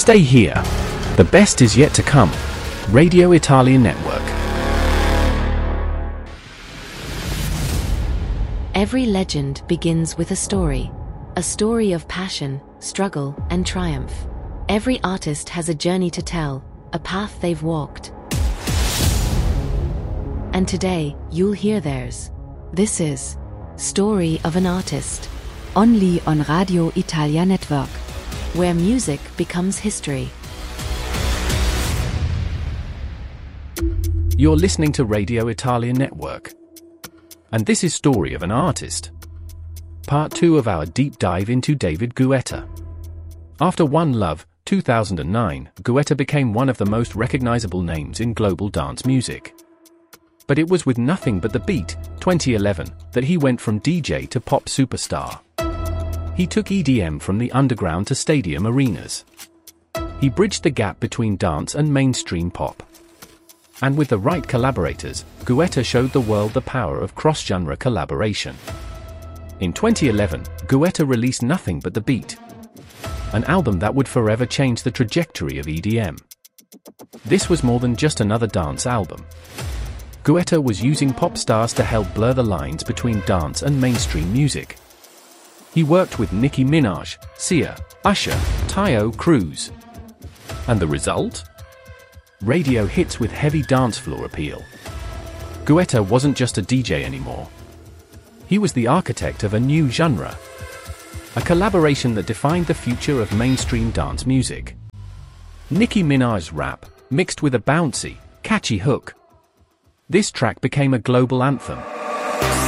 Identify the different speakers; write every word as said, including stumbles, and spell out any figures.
Speaker 1: Stay here. The best is yet to come. Radio Italia Network.
Speaker 2: Every legend begins with a story. A story of passion, struggle, and triumph. Every artist has a journey to tell, a path they've walked. And today, you'll hear theirs. This is Story of an Artist. Only on Radio Italia Network, where music becomes history.
Speaker 1: You're listening to Radio Italia Network. And this is Story of an Artist. Part two of our deep dive into David Guetta. After One Love, two thousand nine, Guetta became one of the most recognizable names in global dance music. But it was with Nothing But the Beat, twenty eleven, that he went from D J to pop superstar. He took E D M from the underground to stadium arenas. He bridged the gap between dance and mainstream pop. And with the right collaborators, Guetta showed the world the power of cross-genre collaboration. In twenty eleven, Guetta released Nothing But the Beat, an album that would forever change the trajectory of E D M. This was more than just another dance album. Guetta was using pop stars to help blur the lines between dance and mainstream music. He worked with Nicki Minaj, Sia, Usher, Taio Cruz. And the result? Radio hits with heavy dance floor appeal. Guetta wasn't just a D J anymore. He was the architect of a new genre. A collaboration that defined the future of mainstream dance music. Nicki Minaj's rap, mixed with a bouncy, catchy hook. This track became a global anthem.